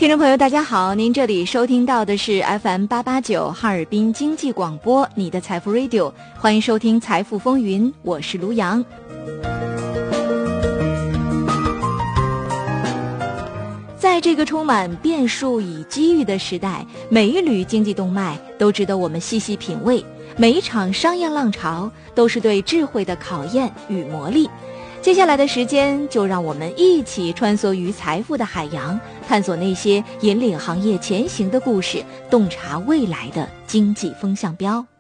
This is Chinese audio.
听众朋友大家好，您这里收听到的是 FM889 哈尔滨经济广播，你的财富 Radio， 欢迎收听财富风云，我是卢阳。在这个充满变数与机遇的时代，每一缕经济动脉都值得我们细细品味，每一场商业浪潮都是对智慧的考验与磨砺。接下来的时间，就让我们一起穿梭于财富的海洋，探索那些引领行业前行的故事，洞察未来的经济风向标。